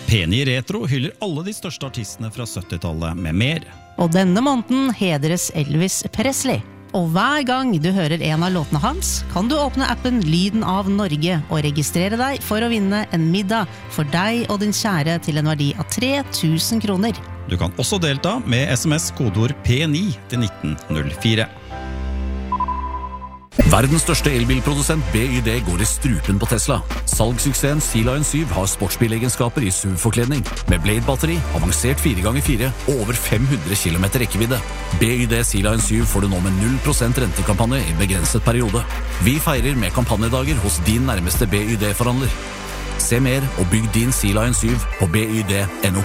P9 Retro hyller alle de største artistene fra 70-tallet med mer. Og denne måneden hedres Elvis Presley. Og hver gang du hører en av låtene hans, kan du åpne appen Lyden av Norge og registrere deg for å vinne en middag for deg og din kjære til en verdi av 3000 kroner. Du kan også delta med SMS-kodeord P9 til 1904. Verdens største elbilprodusent BYD går i strupen på Tesla. Salgssuksessen Sea Lion 7 har sportsbilegenskaper i SUV-forkledning, med Blade-batteri, avansert 4x4 og over 500 km rekkevidde. BYD Sea Lion 7 får du nå med 0% rentekampanje i begrenset periode. Vi feirer med kampanjedager hos din nærmeste BYD-forhandler. Se mer og bygg din Sea Lion 7 på byd.no.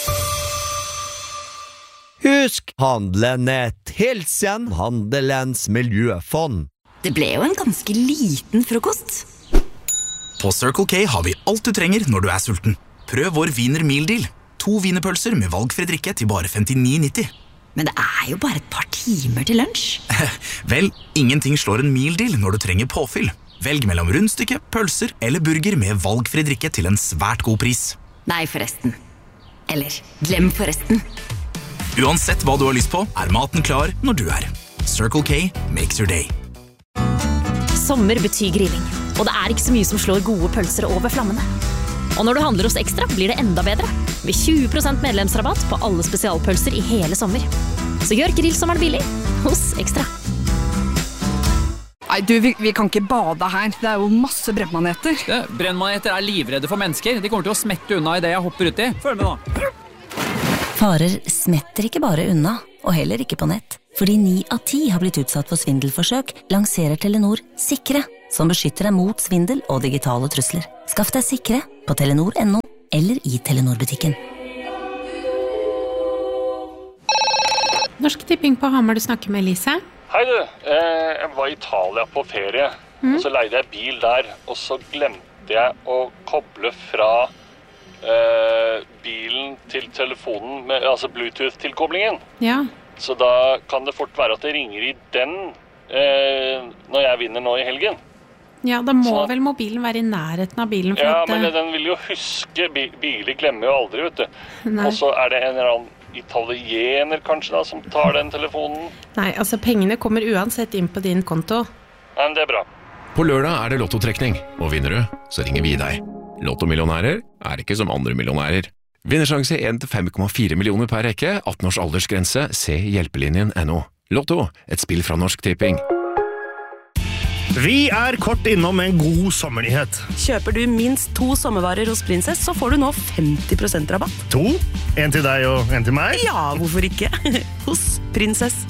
Husk, handlenett, hilsen Handelens miljøfond. Det ble jo en ganske liten frokost. På Circle K har vi alt du trenger når du er sulten. Prøv vår Wiener Meal Deal. 2 wienerpølser med valgfri drikke til bare 59,90. Men det er jo bare et par timer til lunsj. Vel, ingenting slår en meal deal når du trenger påfyll. Velg mellom rundstykke, pølser eller burger med valgfri drikke til en svært god pris. Nei, forresten. Eller, glem forresten. Uansett hva du har lyst på, er maten klar når du er. Circle K makes your day. Sommer betyr grilling, og det er ikke så mye som slår gode pølser over flammene. Og når du handler hos Ekstra, blir det enda bedre. Med 20% medlemsrabatt på alle spesialpølser i hele sommer. Så gjør grillsommeren billig hos Ekstra. Nei, du, vi kan ikke bade her. Det er jo masse brennmaneter. Brennmaneter er livredde for mennesker. De kommer til å smette unna i det jeg hopper uti. Følg med nå. Farer smetter ikke bare unna, og heller ikke på nett. Fordi 9 av 10 har blitt utsatt for svindelforsøk, lanserer Telenor Sikre, som beskytter deg mot svindel og digitale trusler. Skaff deg Sikre på telenor.no eller i Telenor-butikken. Norsk Tipping på Hamar, du snakker med Elise. Hei du, jeg var i Italia på ferie, og så leide jeg bil der, og så glemte jeg å koble fra bilen til telefonen, altså Bluetooth-tilkoblingen. Ja. Så da kan det fort være at det ringer i den når jeg vinner nå i helgen. Ja, da må vel mobilen være i nærheten av bilen. For ja, at, men den vil jo huske, biler glemmer jo aldri, vet du. Nei. Og så er det en eller annen italiener kanskje da, som tar den telefonen. Nei, altså pengene kommer uansett inn på din konto. Nei, men det er bra. På lørdag er det lottotrekning, og vinner du, så ringer vi deg. Lottomillionærer er ikke som andre millionærer. Vinnersjanse 1-5,4 millioner per rekke, 18 års aldersgrense, se hjelpelinjen.no. Lotto, et spill fra Norsk Tipping. Vi er kort innom en god sommernyhet. Kjøper du minst 2 sommervarer hos Princess, så får du nå 50% rabatt. 2? En til deg og en til meg? Ja, hvorfor ikke? Hos Princess.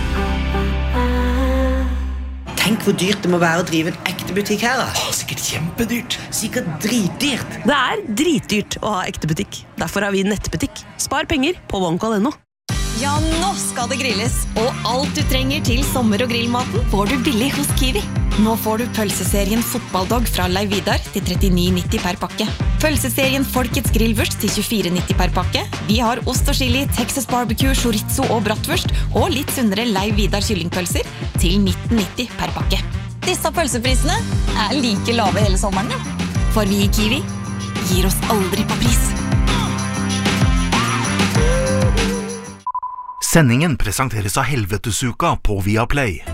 Tenk hvor dyrt det må være å drive en ekte butikk her da. Sikkert kjempedyrt. Sikkert dritdyrt. Det er dritdyrt å ha ekte butikk. Derfor har vi nettbutikk. Spar penger på OneCall.no. Ja, nå skal det grilles. Og alt du trenger til sommer- og grillmaten får du billig hos Kiwi. Nå får du pølseserien Fotballdog fra Leiv Vidar til 39,90 per pakke. Pølseserien Folkets grillvurst til 24,90 per pakke. Vi har ost og chili, Texas barbecue, chorizo og bratwurst. Og litt sunnere Leiv Vidar kyllingpølser til 19,90 per pakke. Disse pølseprisene er like lave hele sommeren. For vi i Kiwi gir oss aldri på pris. Sendingen presenteres av Helvetesuka på Viaplay.